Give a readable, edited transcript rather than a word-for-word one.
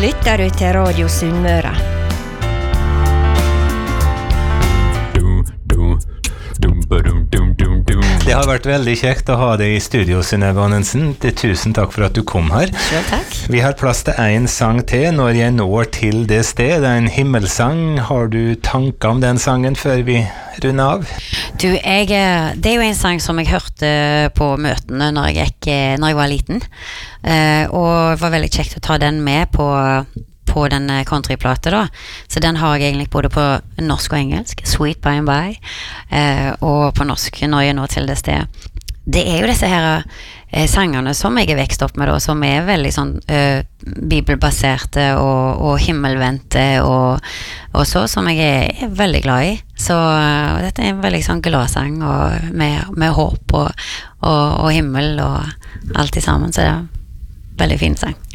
lytter du til Radio Sunnmøre. Det har vært veldig kjekt å ha deg i studio, Synnøve Anundsen. Tusen takk for at du kom her. Selv takk. Vi har plass til en sang til når jeg når til det sted. Det er en himmelsang. Har du tanker om den sangen før vi runder av? Du, det er jo en sang som jeg hørte på møtene når jeg var liten. Og det var veldig kjekt å ta den med på den countryplate da. Så den har jeg egentlig både på norsk og engelsk, Sweet by and by, og på norsk når jeg nå til det sted. Det er jo disse her sangene som jeg vekst opp med da, som er veldig sånn bibelbaserte og himmelvendte og så, som jeg er veldig glad i. Så dette er en veldig sånn gladsang og med håp og himmel og alt i sammen, så det er en veldig fin sang.